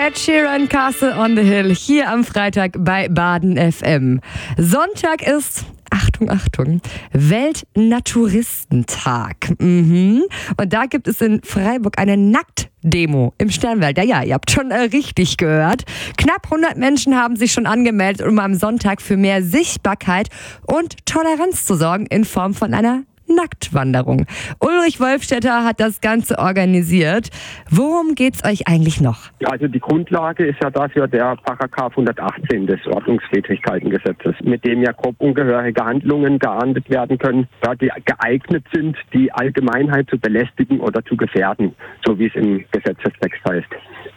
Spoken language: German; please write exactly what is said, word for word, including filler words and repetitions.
Ed Sheeran, Castle on the Hill, hier am Freitag bei Baden F M. Sonntag ist, Achtung, Achtung, Weltnaturistentag. Mhm. Und da gibt es in Freiburg eine Nacktdemo im Sternwald. Ja, ja, ihr habt schon äh, richtig gehört. Knapp hundert Menschen haben sich schon angemeldet, um am Sonntag für mehr Sichtbarkeit und Toleranz zu sorgen in Form von einer Nacktwanderung. Ulrich Wolfstetter hat das Ganze organisiert. Worum geht's euch eigentlich noch? Also die Grundlage ist ja dafür der Paragraph hundertachtzehn des Ordnungswidrigkeitengesetzes, mit dem ja grob ungehörige Handlungen geahndet werden können, da die geeignet sind, die Allgemeinheit zu belästigen oder zu gefährden, so wie es im Gesetzestext heißt.